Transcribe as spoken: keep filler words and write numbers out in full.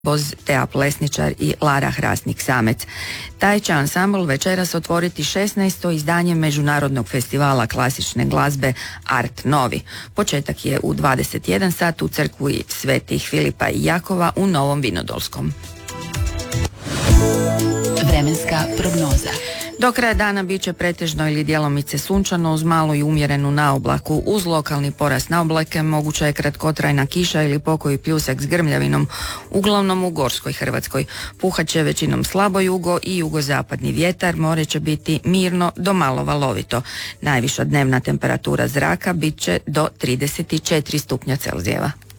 Boz, Tea Plesničar i Lara Hrasnik Samec. Taj će ansambl večeras otvoriti šesnaesto izdanje Međunarodnog festivala klasične glazbe Art Novi. Početak je u dvadeset jedan sat u crkvi Svetih Filipa i Jakova u Novom Vinodolskom. Vremenska prognoza. Do kraja dana bit će pretežno ili djelomice sunčano uz malu i umjerenu naoblaku. Uz lokalni porast naoblake moguća je kratkotrajna kiša ili pokoji pljusak s grmljavinom, uglavnom u gorskoj Hrvatskoj. Puhat će većinom slabo jugo i jugozapadni vjetar, more će biti mirno do malo valovito. Najviša dnevna temperatura zraka bit će do trideset četiri stupnja Celzijeva.